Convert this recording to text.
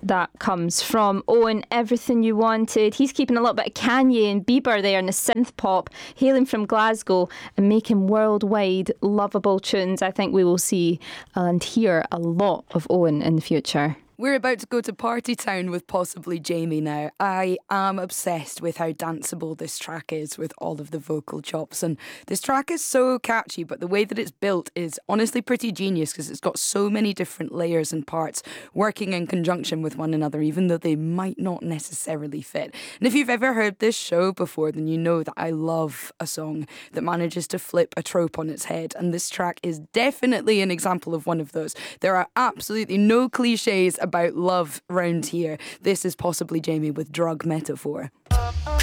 That comes from Owen, Everything You Wanted. He's keeping a little bit of Kanye and Bieber there in the synth pop, hailing from Glasgow and making worldwide lovable tunes. I think we will see and hear a lot of Owen in the future. We're about to go to Party Town with Possibly Jamie now. I am obsessed with how danceable this track is with all of the vocal chops. And this track is so catchy, but the way that it's built is honestly pretty genius because it's got so many different layers and parts working in conjunction with one another, even though they might not necessarily fit. And if you've ever heard this show before, then you know that I love a song that manages to flip a trope on its head. And this track is definitely an example of one of those. There are absolutely no cliches about love round here. This is Possibly Jamie with Drug Metaphor.